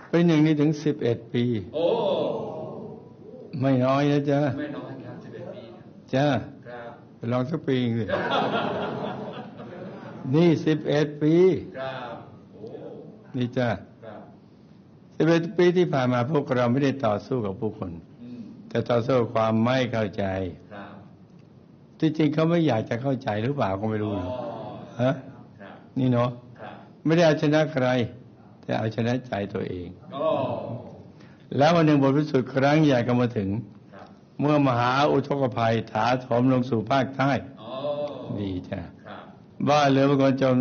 เป็นอย่างนี้ถึง11 ปีโอ้ไม่น้อยนะจ๊ะไม่น้อยครับ11 ปีจ้าครับไปลองสักปีสินี่11 ปีครับโอ้นี่จ้าครับ 11 ปีที่ผ่านมาพวกเราไม่ได้ต่อสู้กับผู้คนแต่ต่อสู้กับความไม่เข้าใจครับที่จริงเขาไม่อยากจะเข้าใจหรือเปล่าก็ไม่รู้ฮะนี่เนาะไม่ได้เอาชนะใครแต่เอาชนะใจตัวเองแล้ววันหนึ่งบทพิสูจน์ครั้งใหญ่ก็มาถึงเมื่อมหาอุทกภัยถาโถมลงสู่ภาคใต้ดีจ้ะบ้านเรือนประชาชน